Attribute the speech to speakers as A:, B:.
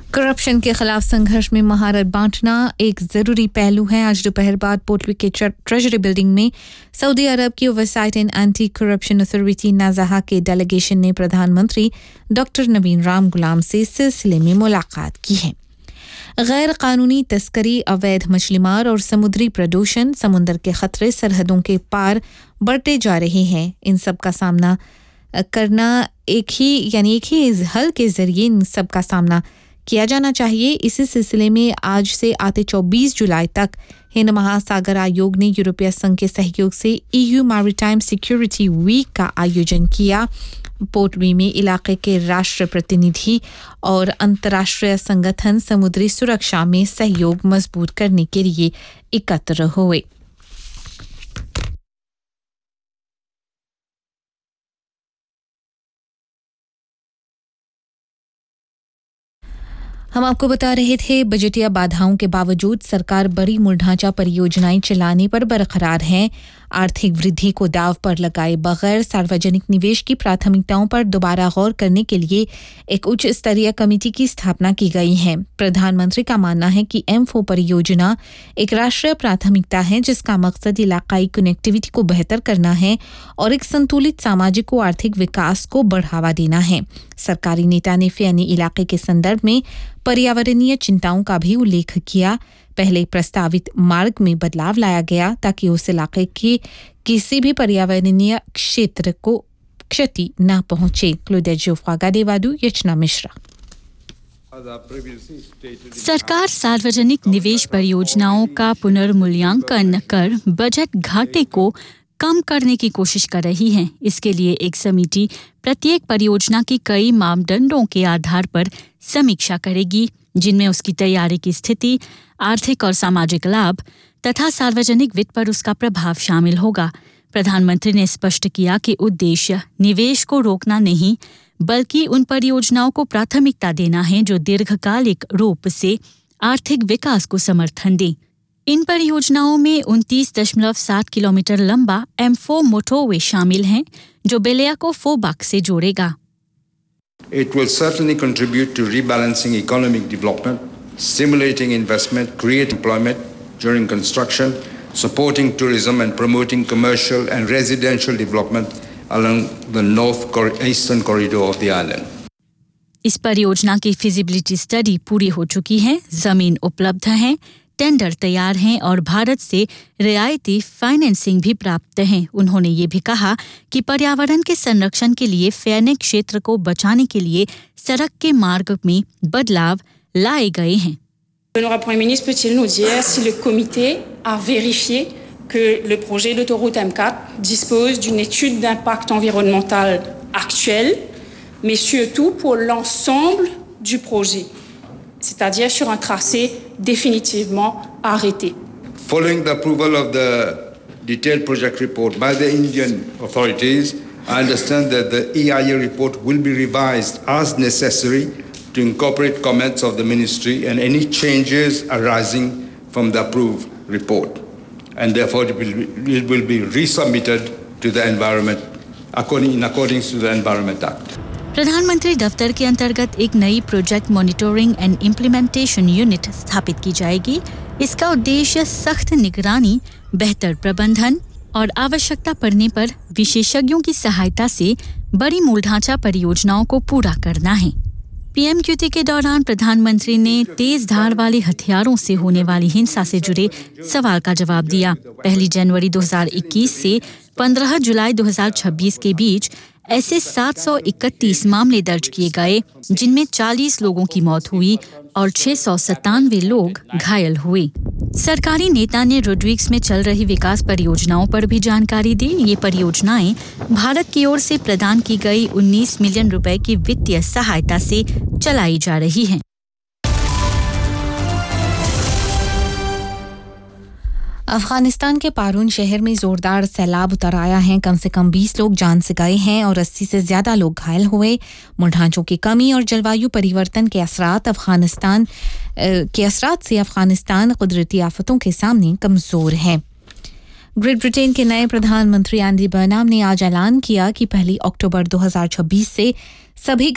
A: Corruption के खिलाफ संघर्ष में महारत बांटना एक जरूरी पहलू है। आज दोपहर बाद पोर्टली के ट्रेजरी बिल्डिंग में सऊदी अरब की oversight and anti corruption authority नाज़ाहा के डेलीगेशन ने प्रधानमंत्री डॉक्टर नवीन राम गुलाम से इस सिलसिले में मुलाकात की है। गैर कानूनी तस्करी, अवैध मछलीमार और समुद्री प्रदूषण समुद्र के खतरे सरहदों के पार बढ़ते जा रहे हैं। इन सब का सामना करना एक ही हल के जरिए इन सब का सामना किया जाना चाहिए। इसी सिलसिले में आज से आते 24 जुलाई तक हिंद महासागर आयोग ने यूरोपीय संघ के सहयोग से EU मैरीटाइम सिक्योरिटी वीक का आयोजन किया। पोर्टली में इलाके के राष्ट्र प्रतिनिधि और अंतर्राष्ट्रीय संगठन समुद्री सुरक्षा में सहयोग मजबूत करने के लिए एकत्र हुए। हम आपको बता रहे थे, बजटीय बाधाओं के बावजूद सरकार बड़ी मूल ढांचा परियोजनाएं चलाने पर बरकरार है। आर्थिक वृद्धि को दांव पर लगाए बगैर सार्वजनिक निवेश की प्राथमिकताओं पर दोबारा गौर करने के लिए एक उच्च स्तरीय कमेटी की स्थापना की गई है। प्रधानमंत्री का मानना है कि M4 परियोजना एक राष्ट्रीय प्राथमिकता है जिसका मकसद इलाकाई कनेक्टिविटी को बेहतर करना है और एक संतुलित सामाजिक व आर्थिक विकास को बढ़ावा देना है। सरकारी नेता ने फेनी इलाके के संदर्भ में पर्यावरणीय चिंताओं का भी उल्लेख किया। पहले प्रस्तावित मार्ग में बदलाव लाया गया ताकि उस इलाके के किसी भी पर्यावरणीय क्षेत्र को क्षति न पहुंचे। यचना मिश्रा।
B: सरकार सार्वजनिक निवेश परियोजनाओं का पुनर्मूल्यांकन कर बजट घाटे को कम करने की कोशिश कर रही है। इसके लिए एक समिति प्रत्येक परियोजना की कई मापदंडों के आधार पर समीक्षा करेगी, जिनमें उसकी तैयारी की स्थिति, आर्थिक और सामाजिक लाभ तथा सार्वजनिक वित्त पर उसका प्रभाव शामिल होगा। प्रधानमंत्री ने स्पष्ट किया कि उद्देश्य निवेश को रोकना नहीं, बल्कि उन परियोजनाओं को प्राथमिकता देना है जो दीर्घकालिक रूप से आर्थिक विकास को समर्थन दें। इन परियोजनाओं में 29.7 किलोमीटर लंबा M4 मोटरवे शामिल हैं, जो बेलिया को फोबाक से जोड़ेगा।
C: It will certainly contribute to rebalancing economic development, stimulating investment, creating employment during construction, supporting tourism and promoting commercial and residential development along the eastern corridor of the island.
B: इस परियोजना की feasibility study पूरी हो चुकी है, जमीन उपलब्ध है, टेंडर तैयार हैं और भारत से रियायती फाइनेंसिंग भी प्राप्त हैं। उन्होंने ये भी कहा कि पर्यावरण के संरक्षण के लिए फेनी क्षेत्र को बचाने के लिए सड़क के मार्ग में बदलाव लाए गए हैं।
D: L'honorable Premier ministre peut-il nous dire si le comité a vérifié que le projet d'autoroute M4 dispose d'une étude d'impact environnemental actuelle, mais surtout pour l'ensemble du projet, c'est-à-dire sur un tracé définitivement arrêté.
C: Following the approval of the detailed project report by the Indian authorities, I understand that the EIA report will be revised as necessary to incorporate comments of the ministry and any changes arising from the approved report, and therefore it will be resubmitted to the environment in accordance to the Environment Act.
B: प्रधानमंत्री दफ्तर के अंतर्गत एक नई project monitoring and implementation unit स्थापित की जाएगी। इसका उद्देश्य सख्त निगरानी, बेहतर प्रबंधन और आवश्यकता पड़ने पर विशेषज्ञों की सहायता से बड़ी मूल ढांचा परियोजनाओं को पूरा करना है। PMQT के दौरान प्रधानमंत्री ने तेज धार वाले हथियारों से होने वाली हिंसा से जुड़े सवाल का जवाब दिया। 1 जनवरी 2021 से 15 जुलाई 2026 के बीच ऐसे 731 मामले दर्ज किए गए, जिनमें 40 लोगों की मौत हुई और 697 लोग घायल हुए। सरकारी नेता ने रोड्रिग्स में चल रही विकास परियोजनाओं पर भी जानकारी दी। ये परियोजनाएं भारत की ओर से प्रदान की गई 19 मिलियन रुपए की वित्तीय सहायता से चलाई जा रही हैं।
A: अफगानिस्तान के पारून शहर में जोरदार सैलाब उतर आया है। कम से कम 20 लोग जान से गए हैं और 80 से ज्यादा लोग घायल हुए। ढांचों की कमी और जलवायु परिवर्तन के असरात से अफगानिस्तान कुदरती आफतों के सामने कमजोर है। ग्रेट ब्रिटेन के नए प्रधानमंत्री एंडी बर्नम ने आज ऐलान किया कि 1 अक्टूबर 2026 से सभी